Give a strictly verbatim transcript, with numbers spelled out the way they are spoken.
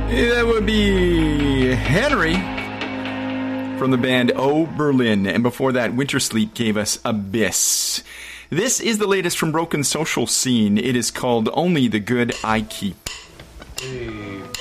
That would be Henry from the band Oh Berlin. And before that, Winter Sleep gave us Abyss. This is the latest from Broken Social Scene. It is called Only the Good I Keep. Hey.